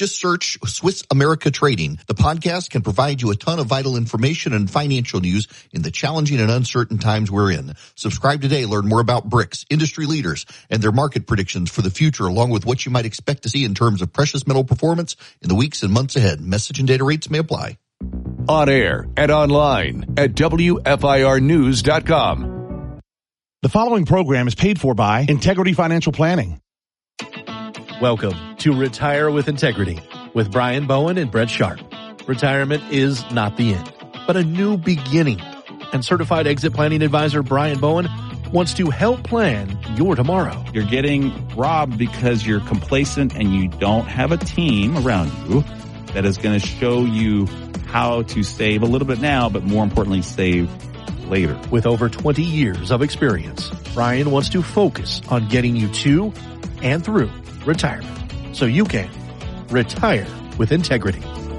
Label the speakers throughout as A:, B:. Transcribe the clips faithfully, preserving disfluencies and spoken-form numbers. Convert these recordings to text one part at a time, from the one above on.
A: Just search Swiss America Trading. The podcast can provide you a ton of vital information and financial news in the challenging and uncertain times we're in. Subscribe today. Learn more about B R I C S, industry leaders, and their market predictions for the future, along with what you might expect to see in terms of precious metal performance in the weeks and months ahead. Message and data rates may apply.
B: On air and online at W F I R news dot com.
C: The following program is paid for by Integrity Financial Planning.
D: Welcome to Retire with Integrity with Brian Bowen and Brett Sharp. Retirement is not the end, but a new beginning. And certified exit planning advisor Brian Bowen wants to help plan your tomorrow.
E: You're getting robbed because you're complacent and you don't have a team around you that is going to show you how to save a little bit now, but more importantly, save later.
D: With over twenty years of experience, Brian wants to focus on getting you to and through retirement so you can retire with integrity.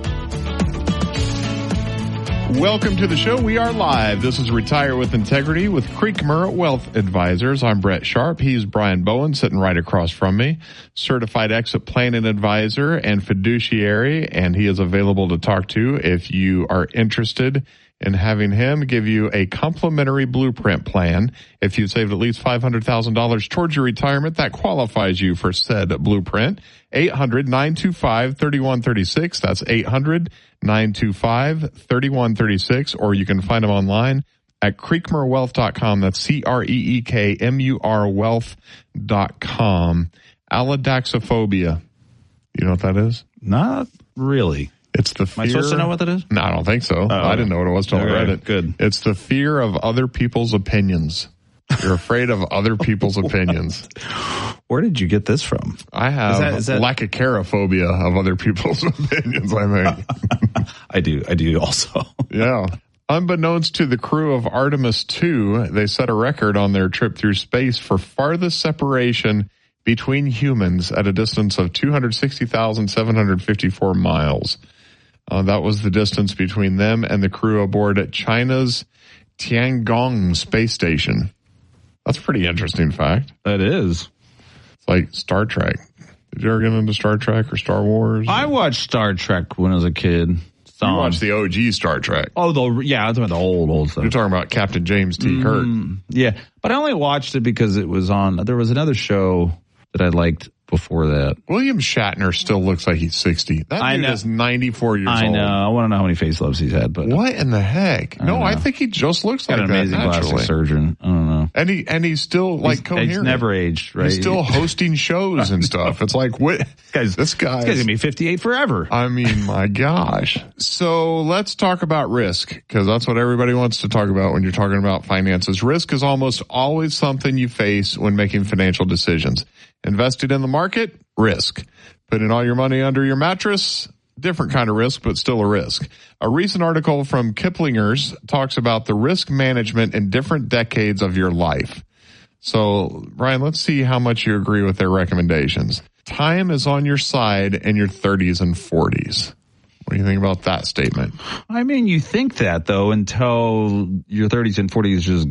F: Welcome to the show. We are live. This is Retire with Integrity with Creekmur Wealth Advisors. I'm Brett Sharp. He's Brian Bowen, sitting right across from me. Certified exit planning advisor and fiduciary, and he is available to talk to if you are interested in having him give you a complimentary blueprint plan. If you've saved at least five hundred thousand dollars towards your retirement, that qualifies you for said blueprint. eight hundred, nine two five, three one three six. That's eight hundred, nine two five, three one three six. Or you can find him online at creekmur wealth dot com. That's C R E E K M U R wealth dot com. Allodaxophobia. You know what that is?
E: Not really.
F: It's the fear.
E: Am I supposed to know what that is?
F: No, I don't think so. Oh, I didn't know what it was till I read it.
E: Good.
F: It's the fear of other people's opinions. You're afraid of other people's opinions.
E: Where did you get this from?
F: I have
E: is that, is that...
F: lachicarophobia of other people's opinions, I think.
E: I do. I do also.
F: Yeah. Unbeknownst to the crew of Artemis two, they set a record on their trip through space for farthest separation between humans at a distance of two hundred sixty thousand, seven hundred fifty-four miles. Uh, that was the distance between them and the crew aboard at China's Tiangong space station. That's a pretty interesting fact.
E: That is.
F: It's like Star Trek. Did you ever get into Star Trek or Star Wars?
E: I watched Star Trek when I was a kid.
F: So, you watched the O G Star Trek.
E: Oh, the yeah, I'm talking about the old, old stuff.
F: You're talking about Captain James T. Kirk.
E: Mm, yeah, but I only watched it because it was on. There was another show that I liked before that.
F: William Shatner still looks like he's sixty. That
E: I
F: dude
E: know.
F: is ninety-four years
E: I
F: old.
E: I know. I want to know how many facelifts he's had. But
F: what in the heck?
E: I
F: no,
E: know.
F: I think he just looks
E: got
F: like
E: an
F: that
E: amazing
F: naturally.
E: plastic surgeon. I don't know.
F: And he and he's still like
E: he's,
F: coherent.
E: He's never aged, right?
F: He's still hosting shows and stuff. It's like what
E: this guy's
F: this guy.
E: This guy's gonna be fifty-eight forever.
F: I mean, my gosh. So let's talk about risk, because that's what everybody wants to talk about when you're talking about finances. Risk is almost always something you face when making financial decisions. Invested in the market, risk. Putting all your money under your mattress, different kind of risk, but still a risk. A recent article from Kiplinger's talks about the risk management in different decades of your life. So, Brian, let's see how much you agree with their recommendations. Time is on your side in your thirties and forties. What do you think about that statement?
E: I mean, you think that, though, until your thirties and forties just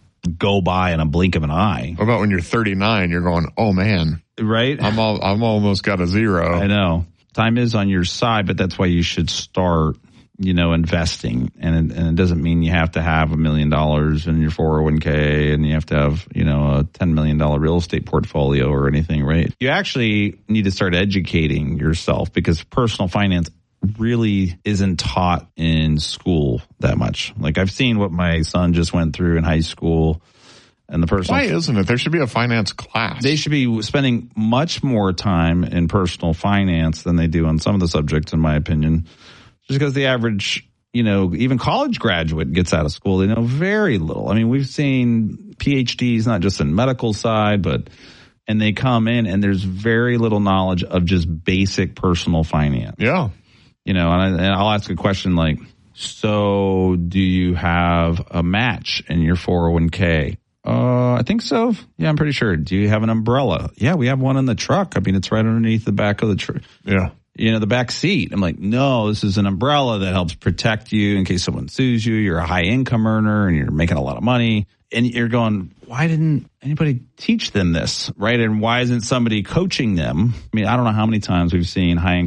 E: go by in a blink of an eye.
F: What about when you're thirty-nine, you're going, oh, man.
E: Right?
F: I'm all, I'm almost got a zero.
E: I know. Time is on your side, but that's why you should start, you know, investing. And it, and it doesn't mean you have to have a million dollars in your four oh one k and you have to have, you know, a ten million dollars real estate portfolio or anything, right? You actually need to start educating yourself, because personal finance really isn't taught in school that much. Like, I've seen what my son just went through in high school. And the person,
F: why isn't it? There should be a finance class.
E: They should be spending much more time in personal finance than they do on some of the subjects, in my opinion. Just because the average, you know, even college graduate gets out of school, they know very little. I mean, we've seen P H Ds, not just in medical side, but, and they come in and there's very little knowledge of just basic personal finance.
F: Yeah.
E: You know, and, I, and I'll ask a question like, so do you have a match in your four oh one k? Uh, I think so. Yeah, I'm pretty sure. Do you have an umbrella? Yeah, we have one in the truck. I mean, it's right underneath the back of the truck.
F: Yeah.
E: You know, the back seat. I'm like, no, this is an umbrella that helps protect you in case someone sues you. You're a high income earner and you're making a lot of money. And you're going, why didn't anybody teach them this, right? And why isn't somebody coaching them? I mean, I don't know how many times we've seen high income